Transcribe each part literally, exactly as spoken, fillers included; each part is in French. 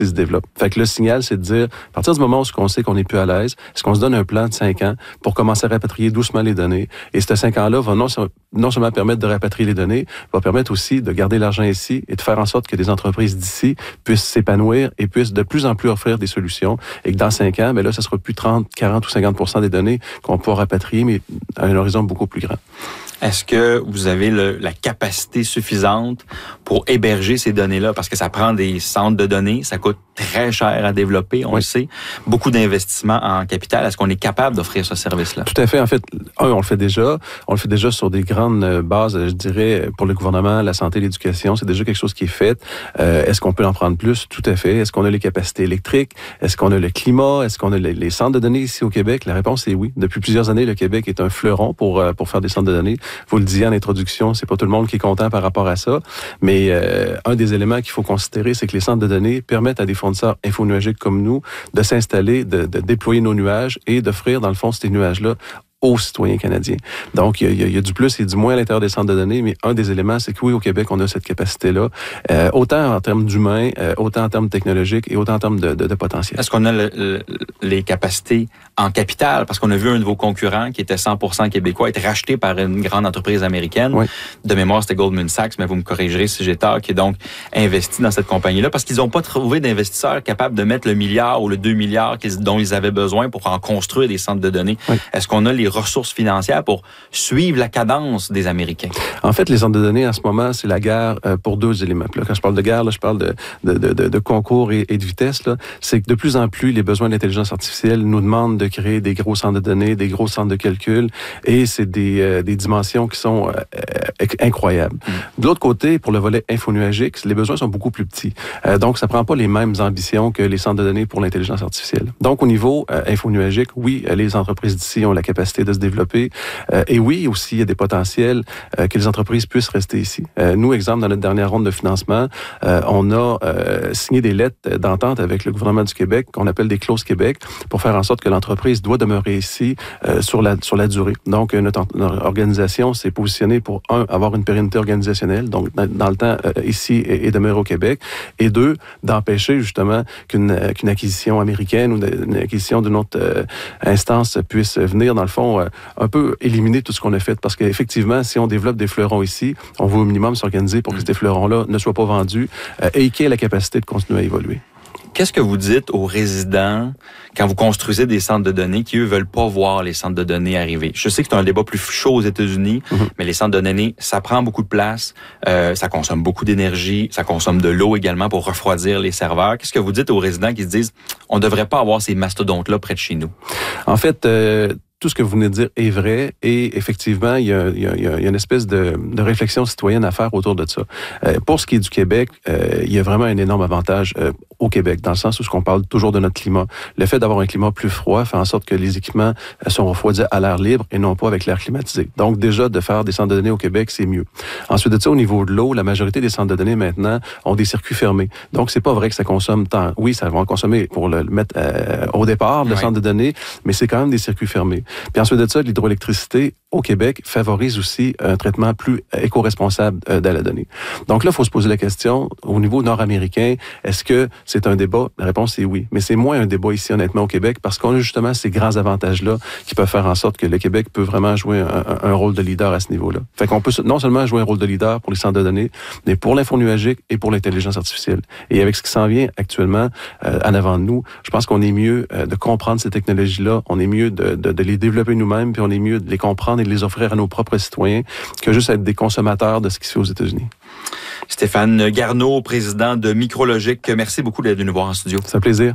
qui se développe. Fait que le signal, c'est de dire, à partir du moment où on sait qu'on n'est plus à l'aise, est-ce qu'on se donne un plan de cinq ans pour commencer à rapatrier doucement les données? Et ces cinq ans-là va non, non seulement permettre de rapatrier les données, va permettre aussi de garder l'argent ici et de faire en sorte que des entreprises d'ici puissent s'épanouir et puissent de plus en plus offrir des solutions. Et que dans cinq ans, ben là, ça sera plus trente, quarante ou cinquante pour cent des données qu'on pourra rapatrier, mais à un horizon beaucoup plus grand. Est-ce que vous avez le, la capacité suffisante pour héberger ces données-là? Parce que ça prend des centres de données, ça coûte très cher à développer, on oui. le sait. Beaucoup d'investissements en capital. Est-ce qu'on est capable d'offrir ce service-là? Tout à fait. En fait, un, on le fait déjà. On le fait déjà sur des grandes bases, je dirais, pour le gouvernement, la santé, l'éducation. C'est déjà quelque chose qui est fait. Euh, est-ce qu'on peut en prendre plus? Tout à fait. Est-ce qu'on a les capacités électriques? Est-ce qu'on a le climat? Est-ce qu'on a les, les centres de données ici au Québec? La réponse est oui. Depuis plusieurs années, le Québec est un fleuron pour, pour faire des centres de données. Vous le disiez en introduction, c'est pas tout le monde qui est content par rapport à ça, mais euh, un des éléments qu'il faut considérer, c'est que les centres de données permettent à des fournisseurs infonuagiques comme nous de s'installer, de, de déployer nos nuages et d'offrir, dans le fond, ces nuages-là aux citoyens canadiens. Donc, il y, y, y a du plus et du moins à l'intérieur des centres de données, mais un des éléments, c'est que oui, au Québec, on a cette capacité-là, euh, autant en termes d'humains, euh, autant en termes technologiques et autant en termes de, de, de potentiel. Est-ce qu'on a le, le, les capacités en capital? Parce qu'on a vu un de vos concurrents qui était cent pour cent québécois être racheté par une grande entreprise américaine. Oui. De mémoire, c'était Goldman Sachs, mais vous me corrigerez si j'ai tort, qui est donc investi dans cette compagnie-là parce qu'ils n'ont pas trouvé d'investisseurs capables de mettre le milliard ou le deux milliards dont ils avaient besoin pour en construire des centres de données. Oui. Est-ce qu'on a les ressources financières pour suivre la cadence des Américains? En fait, les centres de données, en ce moment, c'est la guerre euh, pour deux éléments. Puis là, quand je parle de guerre, là, je parle de, de, de, de concours et, et de vitesse. Là. C'est que de plus en plus, les besoins d'intelligence artificielle nous demandent de créer des gros centres de données, des gros centres de calcul, et c'est des, euh, des dimensions qui sont euh, incroyables. Mmh. De l'autre côté, pour le volet infonuagique, les besoins sont beaucoup plus petits. Euh, donc, ça prend pas les mêmes ambitions que les centres de données pour l'intelligence artificielle. Donc, au niveau euh, infonuagique, oui, les entreprises d'ici ont la capacité de se développer. Euh, et oui, aussi, il y a des potentiels euh, que les entreprises puissent rester ici. Euh, nous, exemple, dans notre dernière ronde de financement, euh, on a euh, signé des lettres d'entente avec le gouvernement du Québec, qu'on appelle des clauses Québec, pour faire en sorte que l'entreprise doit demeurer ici euh, sur la sur la durée. Donc, notre, notre organisation s'est positionnée pour, un, avoir une pérennité organisationnelle, donc dans, dans le temps, euh, ici, et, et demeurer au Québec, et deux, d'empêcher justement qu'une, qu'une acquisition américaine ou une acquisition d'une autre euh, instance puisse venir, dans le fond, euh, un peu éliminer tout ce qu'on a fait. Parce qu'effectivement, si on développe des fleurons ici, on va au minimum s'organiser pour que ces fleurons-là ne soient pas vendus euh, et qu'ils aient la capacité de continuer à évoluer. Qu'est-ce que vous dites aux résidents quand vous construisez des centres de données qui, eux, veulent pas voir les centres de données arriver? Je sais que c'est un débat plus chaud aux États-Unis, mm-hmm. mais les centres de données, ça prend beaucoup de place, euh, ça consomme beaucoup d'énergie, ça consomme de l'eau également pour refroidir les serveurs. Qu'est-ce que vous dites aux résidents qui se disent « on devrait pas avoir ces mastodontes-là près de chez nous » ? En fait, euh, tout ce que vous venez de dire est vrai et effectivement, il y a, il y a, il y a une espèce de, de réflexion citoyenne à faire autour de ça. Euh, pour ce qui est du Québec, euh, il y a vraiment un énorme avantage euh, au Québec, dans le sens où on parle toujours de notre climat. Le fait d'avoir un climat plus froid fait en sorte que les équipements sont refroidis à l'air libre et non pas avec l'air climatisé. Donc déjà, de faire des centres de données au Québec, c'est mieux. Ensuite de ça, au niveau de l'eau, la majorité des centres de données maintenant ont des circuits fermés. Donc c'est pas vrai que ça consomme tant. Oui, ça va en consommer pour le mettre euh, au départ, le ouais. centre de données, mais c'est quand même des circuits fermés. Puis ensuite de ça, l'hydroélectricité au Québec favorise aussi un traitement plus éco-responsable de la donnée. Donc là, il faut se poser la question, au niveau nord-américain, est-ce que c'est un débat? La réponse est oui. Mais c'est moins un débat ici, honnêtement, au Québec, parce qu'on a justement ces grands avantages-là qui peuvent faire en sorte que le Québec peut vraiment jouer un, un rôle de leader à ce niveau-là. Fait qu'on peut non seulement jouer un rôle de leader pour les centres de données, mais pour l'infonuagique et pour l'intelligence artificielle. Et avec ce qui s'en vient actuellement euh, en avant de nous, je pense qu'on est mieux euh, de comprendre ces technologies-là, on est mieux de, de, de les développer nous-mêmes, puis on est mieux de les comprendre et de les offrir à nos propres citoyens que juste être des consommateurs de ce qui se fait aux États-Unis. Stéphane Garneau, président de Micrologique, merci beaucoup d'être venu nous voir en studio. C'est un plaisir.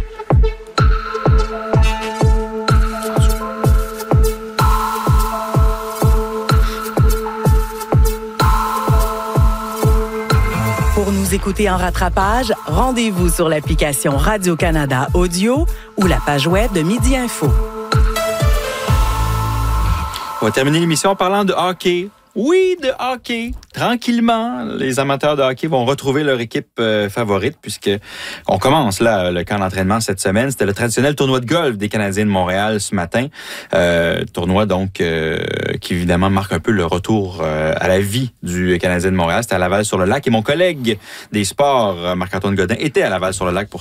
Pour nous écouter en rattrapage, rendez-vous sur l'application Radio-Canada Audio ou la page web de Midi Info. On va terminer l'émission en parlant de hockey. Oui, de hockey. Tranquillement, les amateurs de hockey vont retrouver leur équipe euh, favorite puisque on commence là le camp d'entraînement cette semaine. C'était le traditionnel tournoi de golf des Canadiens de Montréal ce matin. Euh, tournoi donc euh, qui évidemment marque un peu le retour euh, à la vie du Canadien de Montréal. C'était à Laval-sur-le-Lac et mon collègue des sports, Marc-Antoine Godin, était à Laval-sur-le-Lac pour